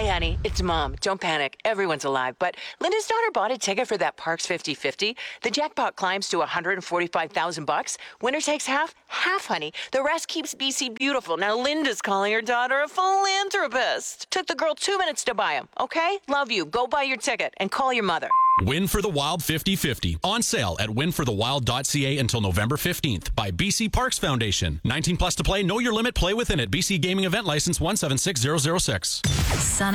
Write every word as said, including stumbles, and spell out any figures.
Hey, honey, it's Mom. Don't panic. Everyone's alive. But Linda's daughter bought a ticket for that Parks fifty fifty. The jackpot climbs to one hundred forty-five thousand bucks. Winner takes half. Half, honey. The rest keeps B C beautiful. Now Linda's calling her daughter a philanthropist. Took the girl two minutes to buy him. Okay? Love you. Go buy your ticket and call your mother. Win for the Wild fifty fifty. On sale at win for the wild dot c a until November fifteenth by B C Parks Foundation. nineteen plus to play. Know your limit. Play within it. B C Gaming Event License one seven six zero zero six. Sun